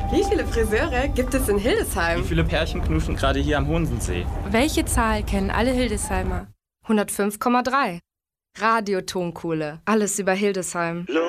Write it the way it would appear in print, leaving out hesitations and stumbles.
Wie viele Friseure gibt es in Hildesheim? Wie viele Pärchen knuschen gerade hier am Honsensee? Welche Zahl kennen alle Hildesheimer? 105,3. Radiotonkohle. Alles über Hildesheim.